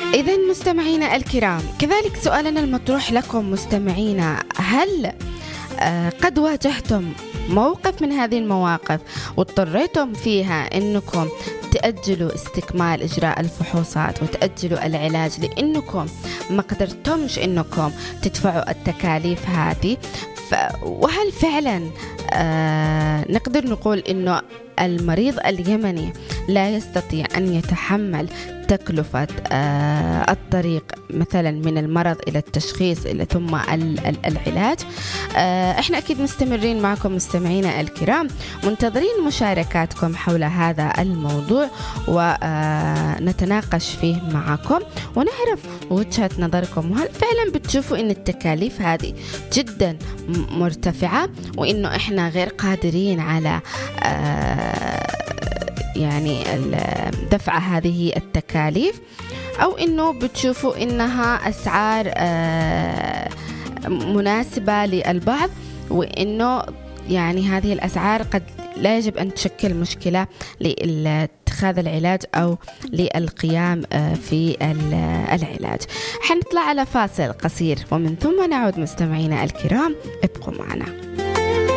إذن مستمعينا الكرام، كذلك سؤالنا المطروح لكم مستمعينا، هل قد واجهتم موقف من هذه المواقف واضطريتم فيها أنكم تأجلوا استكمال إجراء الفحوصات وتأجلوا العلاج لأنكم ما قدرتمش أنكم تدفعوا التكاليف هذه؟ وهل فعلا نقدر نقول أنه المريض اليمني لا يستطيع أن يتحمل تكلفة الطريق مثلا من المرض إلى التشخيص إلى ثم العلاج؟ احنا أكيد مستمرين معكم مستمعينا الكرام، منتظرين مشاركاتكم حول هذا الموضوع ونتناقش فيه معكم ونعرف وجهة نظركم، وهل فعلا بتشوفوا إن التكاليف هذه جدا مرتفعة وإنه إحنا غير قادرين على يعني دفع هذه التكاليف، أو إنه بتشوفوا إنها أسعار مناسبة للبعض وإنه يعني هذه الأسعار قد لا يجب أن تشكل مشكلة لاتخاذ العلاج أو للقيام في العلاج. حنطلع على فاصل قصير ومن ثم نعود مستمعينا الكرام، ابقوا معنا.